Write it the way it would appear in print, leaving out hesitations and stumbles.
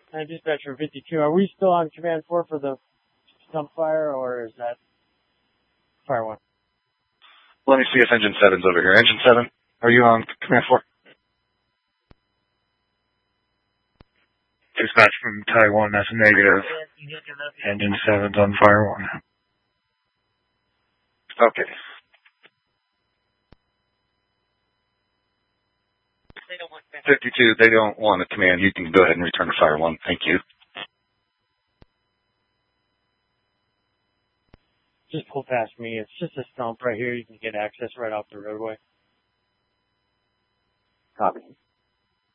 Dispatcher 52, are we still on command 4 for the stump fire, or is that fire 1? Let me see if engine 7's over here. Engine 7, are you on command 4? Dispatch from Taiwan, that's a negative. Engine 7's on fire 1. Okay. They don't want 52, they don't want a command. You can go ahead and return to fire 1. Thank you. Just pull past me. It's just a stump right here. You can get access right off the roadway. Copy.